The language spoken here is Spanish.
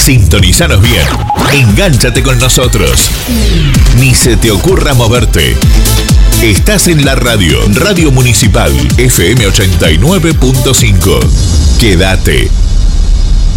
Sintonizanos bien. Engánchate con nosotros. Ni se te ocurra moverte. Estás en la radio. Radio Municipal FM 89.5. Quédate.